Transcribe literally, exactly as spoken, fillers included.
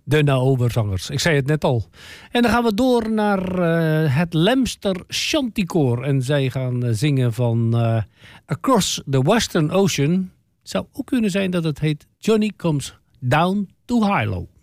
De Naoverzangers. Ik zei het net al. En dan gaan we door naar uh, het Lemster Chanticoor. En zij gaan uh, zingen van uh, Across the Western Ocean. Het zou ook kunnen zijn dat het heet Johnny Comes Down to Hilo.